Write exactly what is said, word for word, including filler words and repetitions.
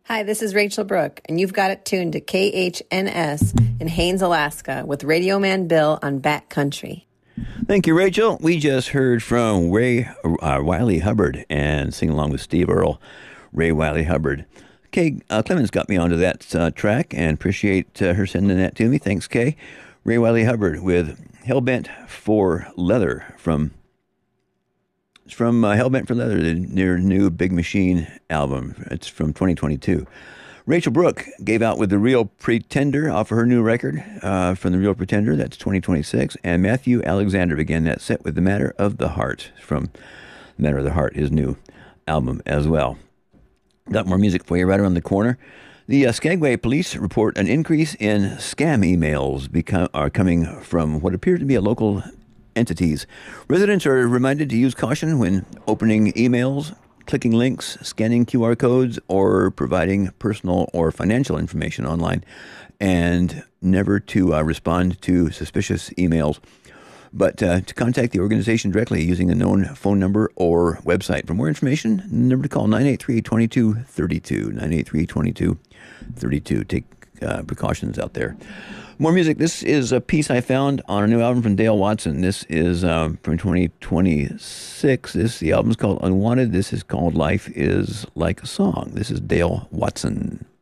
Hi, this is Rachel Brooke, and you've got it tuned to K H N S in Haines, Alaska, with Radio Man Bill on Bat Country. Thank you, Rachel. We just heard from Ray uh, Wiley Hubbard and sing along with Steve Earle, Ray Wiley Hubbard. Kay uh, Clemens got me onto that uh, track and appreciate uh, her sending that to me. Thanks, Kay. Ray Wiley Hubbard with Hellbent for Leather from it's from uh, Hellbent for Leather, their new Big Machine album. It's from twenty twenty-two. Rachel Brooke gave out with The Real Pretender off of her new record uh, from The Real Pretender. That's twenty twenty-six. And Matthew Alexander began that set with The Matter of the Heart from The Matter of the Heart, his new album as well. Got more music for you right around the corner. The uh, Skagway police report an increase in scam emails become, are coming from what appear to be a local entities. Residents are reminded to use caution when opening emails, clicking links, scanning Q R codes, or providing personal or financial information online, and never to uh, respond to suspicious emails, but uh, to contact the organization directly using a known phone number or website. For more information, the number to call nine eight three, two two three two, nine eight three, two two three two. Take uh, precautions out there. More music. This is a piece I found on a new album from Dale Watson. This is um, from twenty twenty-six. This the album's called Unwanted. This is called Life is Like a Song. This is Dale Watson.